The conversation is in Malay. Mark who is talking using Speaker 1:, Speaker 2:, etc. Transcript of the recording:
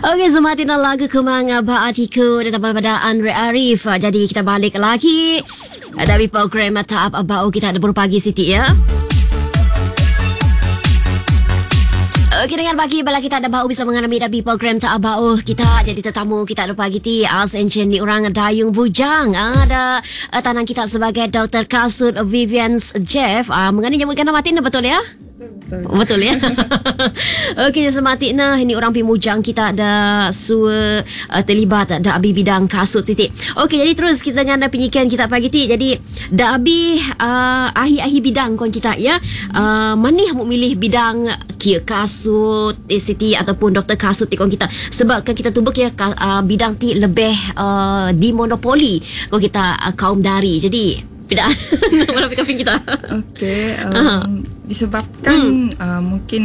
Speaker 1: Okey, sematin lagu Kemang Baatiku ditambah pada Andre Arif. Jadi kita balik lagi dari program Taap Abau kita ada berpagi Siti ya. Okey, dengan pagi bala kita ada bau bisa mengalami dari program Taap Abau kita. Jadi tetamu kita ada pagi ti As Encen di orang Dayung Bujang. Ada tanang kita sebagai Dr. Kasut Vivian Jeff. Mengenai nyebutkan nama Tina betul ya? Betul ya. Okey, semati nah ini orang pimujang kita ada terlibat ada abi bidang kasut Siti. Okey, jadi terus kita dengan penyikan kita pagi ti. Jadi dah abi ahi bidang kon kita ya. Manih mau milih bidang kia kasut Siti ataupun doktor kasut ti kon kita. Sebab kan kita tubuk ya bidang ti lebih dimonopoli kon kita kaum dari. Jadi tidak mana kaping kita.
Speaker 2: Okey, disebabkan mungkin